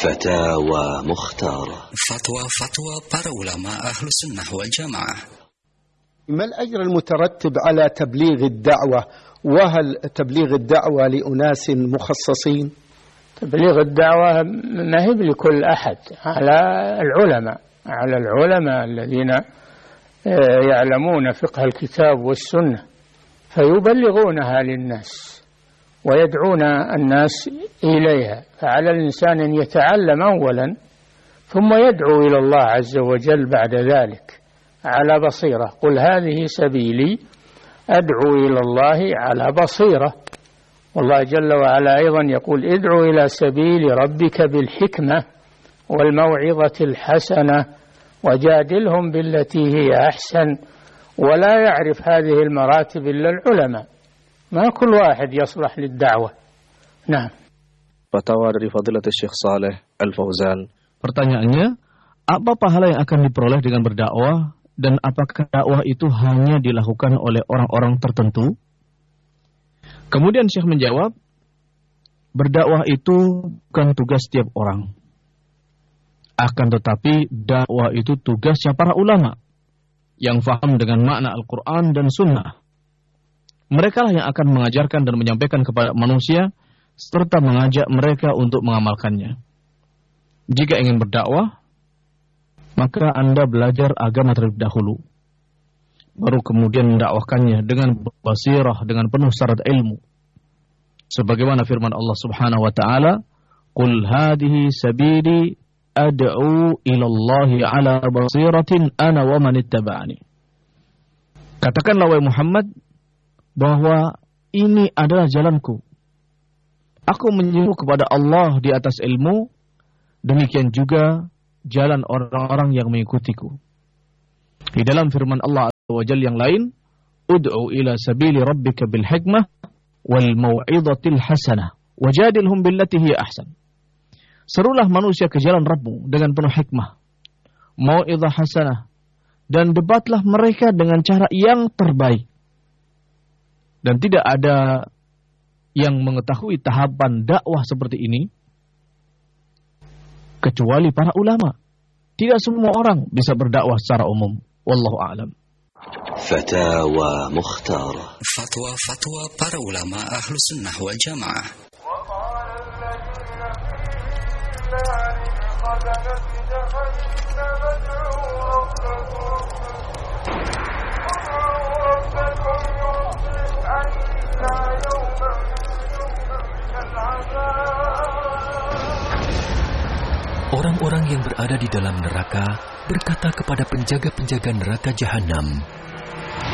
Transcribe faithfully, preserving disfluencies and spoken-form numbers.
فتاوى مختارة. فتوى فتوى para ulama ahlu sunnah wal jamaah. ما الأجر المترتب على تبليغ الدعوة؟ وهل تبليغ الدعوة لأناس مخصصين؟ تبليغ الدعوة ما هي لكل أحد، على العلماء على العلماء الذين يعلمون فقه الكتاب والسنة فيبلغونها للناس ويدعون الناس إليها. فعلى الإنسان أن يتعلم أولا ثم يدعو إلى الله عز وجل بعد ذلك على بصيرة. قل هذه سبيلي أدعو إلى الله على بصيرة. والله جل وعلا أيضا يقول ادعو إلى سبيل ربك بالحكمة والموعظة الحسنة وجادلهم بالتي هي أحسن. ولا يعرف هذه المراتب إلا العلماء، ما كل واحد يصلح للدعوة. نعم. Fatwa dari Fadilatul Syekh Saleh Al-Fauzan. Pertanyaannya, apa pahala yang akan diperoleh dengan berdakwah, dan apakah dakwah itu hanya dilakukan oleh orang-orang tertentu? Kemudian Syekh menjawab, berdakwah itu bukan tugas setiap orang. Akan tetapi dakwah itu tugasnya para ulama yang faham dengan makna Al-Quran dan Sunnah. Mereka lah yang akan mengajarkan dan menyampaikan kepada manusia serta mengajak mereka untuk mengamalkannya. Jika ingin berdakwah, maka Anda belajar agama terlebih dahulu, baru kemudian mendakwahkannya dengan basirah, dengan penuh syarat ilmu. Sebagaimana firman Allah Subhanahu wa taala, "Qul hadhihi sabili ad'u ila Allahi ala basiratin ana wa man ittaba'ani." Katakanlah wahai Muhammad bahwa ini adalah jalanku. Aku menyuruh kepada Allah di atas ilmu, demikian juga jalan orang-orang yang mengikutiku. Di dalam firman Allah Azza wa Jalla yang lain, ud'u ila sabili rabbika bil hikmah wal mau'izatil hasanah wajadilhum billati hiya ahsan. Serulah manusia ke jalan Rabbmu dengan penuh hikmah, mau'izah hasanah, dan debatlah mereka dengan cara yang terbaik. Dan tidak ada yang mengetahui tahapan dakwah seperti ini kecuali para ulama. Tidak semua orang bisa berdakwah secara umum. Wallahu a'lam. Fatawa Mukhtarah. Fatwa fatwa para ulama ahlu sunnah wal jamaah. Orang-orang yang berada di dalam neraka berkata kepada penjaga-penjaga neraka Jahannam,